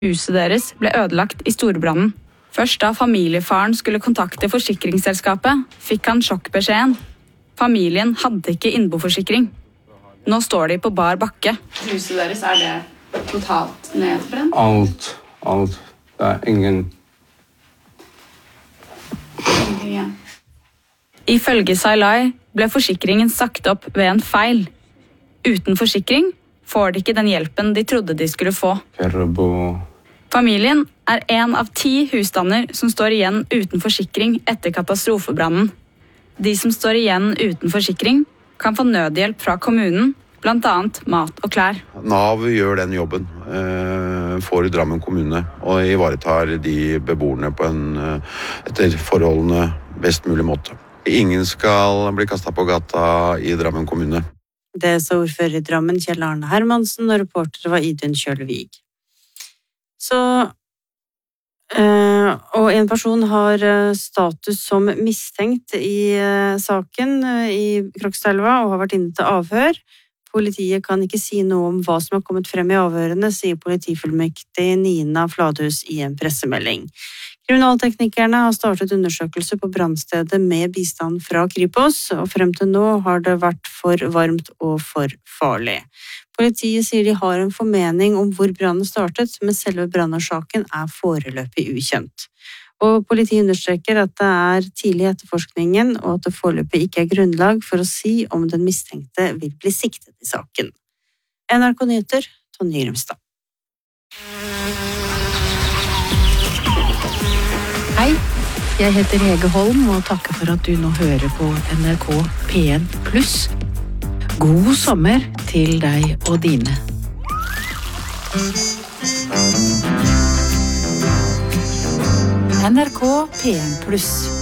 Huset deres ble ødelagt i storbrannen. Først da familiefaren skulle kontakte forsikringsselskapet, fikk han sjokkbeskjeden. Familien hadde ikke innboforsikring. Nå står de på bar bakke. Huset deres, det totalt nedbrent? Alt. Det ingen igjen. Ifølge Sailai ble forsikringen sagt opp ved en feil. Uten forsikring får de ikke den hjelpen de trodde de skulle få. Familien en av 10 husstander som står igjen uten forsikring etter katastrofebrannen. De som står igjen uten forsikring kan få nødhjelp fra kommunen, blant annet mat og klær. NAV gjør den jobben for Drammen kommune og ivaretar de beboerne på etter forholdene best mulig måte. Ingen skal bli kastet på gata i Drammen kommune. Det sa ordfører i Drammen Kjell Arne Hermansen, og reporter var Idun Kjølvig. Og en person har status som mistenkt i saken i Krokstadelva og har vært inne til avhør. Politiet kan ikke si noe om hva som har kommet frem i avhørene, sier politifullmektig Nina Fladhus i en pressemelding. Kriminalteknikerne har startet undersøkelse på brannstedet med bistand fra Kripos, og frem til nå har det vært for varmt og for farlig. Politiet sier de har en formening om hvor brannen startet, men selve brannårsaken foreløpig ukjent. Og politiet understreker at det tidlig i etterforskningen, og at det foreløpig ikke grunnlag for å si om den mistenkte vil bli siktet i saken. NRK Nyheter, Tonje Grimstad. Hei, jeg heter Hege Holm og takker for at du nå hører på NRK P1+. God sommer til deg og dine. NRK P1+.